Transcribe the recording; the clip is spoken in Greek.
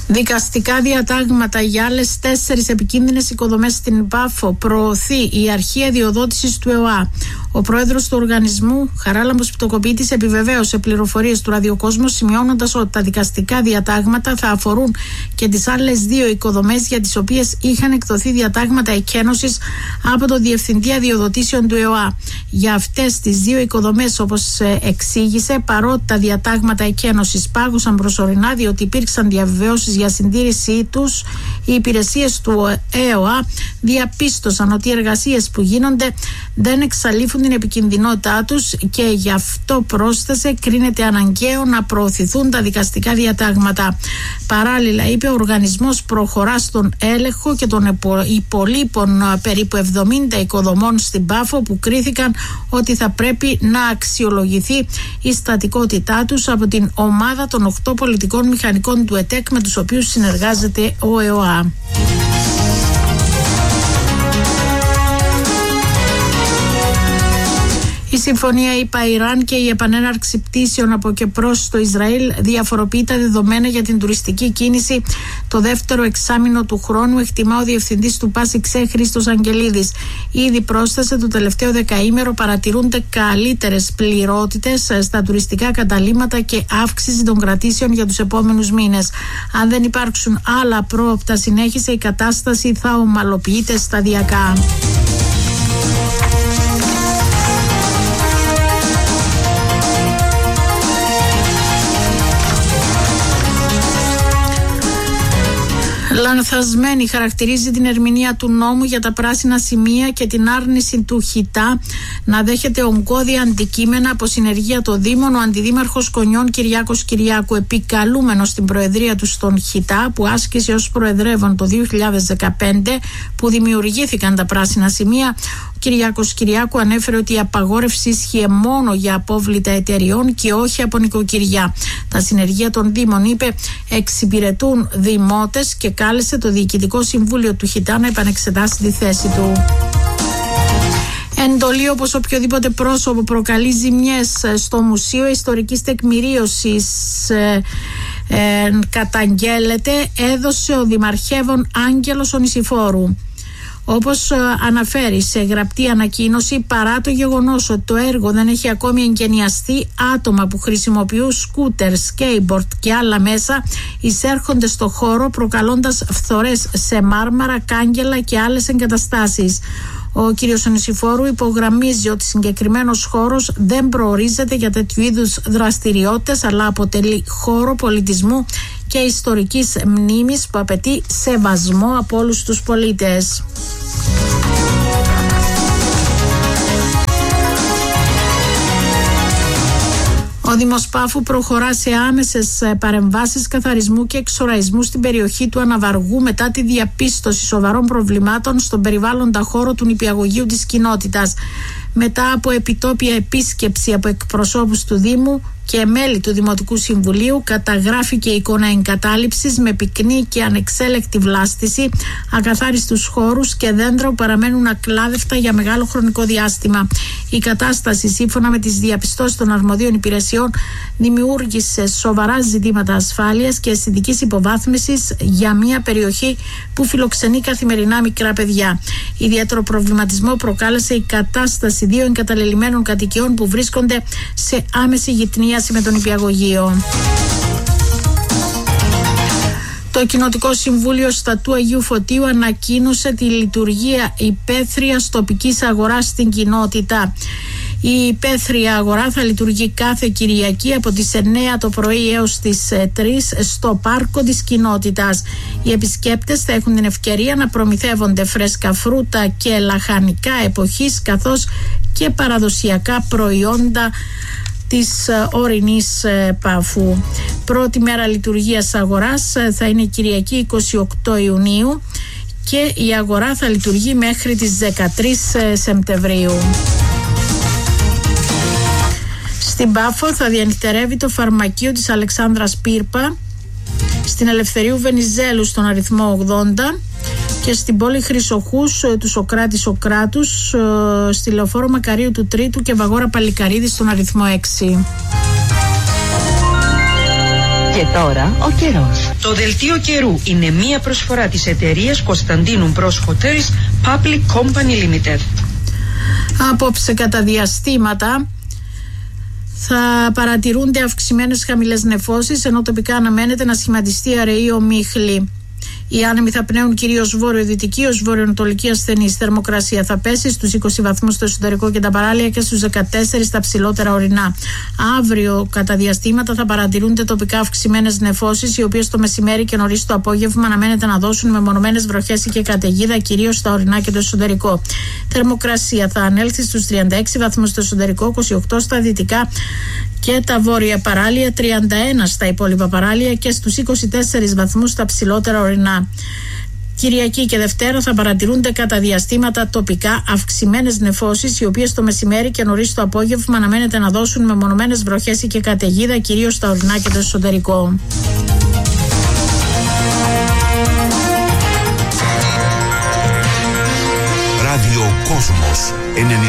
Δικαστικά διατάγματα για άλλες 4 επικίνδυνες οικοδομές στην Πάφο. Προωθεί η αρχή αδειοδότησης του ΕΟΑ. Ο πρόεδρος του οργανισμού, Χαράλαμπος Πτωκοπίτης, επιβεβαίωσε πληροφορίες του Ραδιοκόσμου, σημειώνοντας ότι τα δικαστικά διατάγματα θα αφορούν και τις άλλες 2 οικοδομές για τις οποίες είχαν εκδοθεί διατάγματα εκκένωσης από το Διευθυντή Αδειοδοτήσεων του ΕΟΑ. Για αυτές τις 2 οικοδομές, όπως εξήγησε, παρότι τα διατάγματα εκκένωσης πάγωσαν προσωρινά διότι υπήρξαν διαβεβαιώσεις για συντήρησή τους, οι υπηρεσίες του ΕΟΑ διαπίστωσαν ότι οι εργασίες που γίνονται δεν εξαλείφουν την επικινδυνότητά τους και γι' αυτό, πρόσθεσε, κρίνεται αναγκαίο να προωθηθούν τα δικαστικά διατάγματα. Παράλληλα, είπε, ο οργανισμός προχωρά στον έλεγχο και των υπολείπων περίπου 70 οικοδομών στην Πάφο που κρίθηκαν ότι θα πρέπει να αξιολογηθεί η στατικότητά τους από την ομάδα των 8 πολιτικών μηχανικών του ΕΤΕΚ με τους οποίους συνεργάζεται ο ΕΟΑ. Η συμφωνία ΙΠΑ-Ιράν και η επανέναρξη πτήσεων από και προς το Ισραήλ διαφοροποιεί τα δεδομένα για την τουριστική κίνηση το δεύτερο εξάμηνο του χρόνου, εκτιμά ο διευθυντής του ΠΑΣΙΞΕ, Χρήστος Αγγελίδης. Ήδη, πρόσθεσε, το τελευταίο δεκαήμερο παρατηρούνται καλύτερες πληρότητες στα τουριστικά καταλύματα και αύξηση των κρατήσεων για τους επόμενους μήνες. Αν δεν υπάρξουν άλλα πρόοπτα, συνέχισε, η κατάσταση θα ομαλοποιείται σταδιακά. Λανθασμένη χαρακτηρίζει την ερμηνεία του νόμου για τα πράσινα σημεία και την άρνηση του ΧΙΤΑ να δέχεται ογκώδια αντικείμενα από συνεργεία των Δήμων ο αντιδήμαρχος Κονιών Κυριάκος Κυριάκου, επικαλούμενος στην προεδρία του στον ΧΙΤΑ που άσκησε ως προεδρεύων το 2015 που δημιουργήθηκαν τα πράσινα σημεία. Ο Κυριάκος Κυριάκου ανέφερε ότι η απαγόρευση ίσχυε μόνο για απόβλητα εταιριών και όχι από νοικοκυριά. Τα συνεργεία των Δήμων, είπε, εξυπηρετούν δημότες και κάλεσε το Διοικητικό Συμβούλιο του ΧΙΤΑ να επανεξετάσει τη θέση του. Εντολή όπως οποιοδήποτε πρόσωπο προκαλεί ζημιές στο Μουσείο Ιστορικής Τεκμηρίωσης καταγγέλλεται, έδωσε ο Δημαρχεύων Άγγελος ο Νησιφόρου. Όπως αναφέρει σε γραπτή ανακοίνωση, παρά το γεγονός ότι το έργο δεν έχει ακόμη εγκαινιαστεί, άτομα που χρησιμοποιούν σκούτερ, σκέιμπορτ και άλλα μέσα εισέρχονται στο χώρο προκαλώντας φθορές σε μάρμαρα, κάγκελα και άλλες εγκαταστάσεις. Ο κ. Ονησιφόρου υπογραμμίζει ότι συγκεκριμένος χώρος δεν προορίζεται για τέτοιου είδους δραστηριότητες, αλλά αποτελεί χώρο πολιτισμού και ιστορικής μνήμης που απαιτεί σεβασμό από όλους τους πολίτες. Ο Δήμος Πάφου προχωρά σε άμεσες παρεμβάσεις καθαρισμού και εξοραϊσμού στην περιοχή του Αναβαργού μετά τη διαπίστωση σοβαρών προβλημάτων στον περιβάλλοντα χώρο του νηπιαγωγείου της κοινότητας. Μετά από επιτόπια επίσκεψη από εκπροσώπους του Δήμου και μέλη του Δημοτικού Συμβουλίου, καταγράφηκε εικόνα εγκατάλειψης με πυκνή και ανεξέλεκτη βλάστηση, ακαθάριστους χώρους και δέντρα που παραμένουν ακλάδευτα για μεγάλο χρονικό διάστημα. Η κατάσταση, σύμφωνα με τις διαπιστώσεις των αρμοδίων υπηρεσιών, δημιούργησε σοβαρά ζητήματα ασφάλειας και αισθητικής υποβάθμισης για μια περιοχή που φιλοξενεί καθημερινά μικρά παιδιά. Ιδιαίτερο προβληματισμό προκάλεσε η κατάσταση 2 εγκαταλελειμμένων κατοικιών που βρίσκονται σε άμεση γειτονία με τον νηπιαγωγείο. Το Κοινοτικό Συμβούλιο Στατού Αγίου Φωτίου ανακοίνωσε τη λειτουργία υπαίθριας τοπικής αγοράς στην κοινότητα. Η υπαίθρια αγορά θα λειτουργεί κάθε Κυριακή από τις 9 το πρωί έως τις 3 στο πάρκο της κοινότητας. Οι επισκέπτες θα έχουν την ευκαιρία να προμηθεύονται φρέσκα φρούτα και λαχανικά εποχής καθώς και παραδοσιακά προϊόντα της ορεινής Πάφου. Πρώτη μέρα λειτουργίας αγοράς θα είναι Κυριακή 28 Ιουνίου και η αγορά θα λειτουργεί μέχρι τις 13 Σεπτεμβρίου. Στην Πάφο θα διανυκτερεύει το φαρμακείο της Αλεξάνδρας Πύρπα, στην Ελευθερίου Βενιζέλου στον αριθμό 80 και στην πόλη Χρυσοχούς του Σοκράτη Σοκράτους, στη Λεωφόρο Μακαρίου του Τρίτου και Βαγόρα Παλικαρίδη στον αριθμό 6. Και τώρα ο καιρός. Το δελτίο καιρού είναι μία προσφορά της εταιρείας Κωνσταντίνου Μπρος Hotels Public Company Limited. Απόψε κατά διαστήματα θα παρατηρούνται αυξημένες χαμηλές νεφώσεις, ενώ τοπικά αναμένεται να σχηματιστεί αραιή ομίχλη. Οι άνεμοι θα πνέουν κυρίως βορειοδυτική ως βορειοανατολική ασθενής. Θερμοκρασία θα πέσει στους 20 βαθμούς στο εσωτερικό και τα παράλια και στους 14 στα ψηλότερα ορεινά. Αύριο κατά διαστήματα θα παρατηρούνται τοπικά αυξημένες νεφώσεις, οι οποίες το μεσημέρι και νωρίς το απόγευμα αναμένεται να δώσουν μεμονωμένες βροχές και καταιγίδα, κυρίως στα ορεινά και το εσωτερικό. Θερμοκρασία θα ανέλθει στους 36 βαθμούς στο εσωτερικό, 28 στα δυτικά και τα βόρεια παράλια, 31 στα υπόλοιπα παράλια και στους 24 βαθμούς στα ψηλότερα ορεινά. Κυριακή και Δευτέρα θα παρατηρούνται κατά διαστήματα τοπικά αυξημένες νεφώσεις, οι οποίες το μεσημέρι και νωρίς το απόγευμα αναμένεται να δώσουν μεμονωμένες βροχές και καταιγίδα, κυρίως στα ορεινά και το εσωτερικό. Ραδιοκόσμος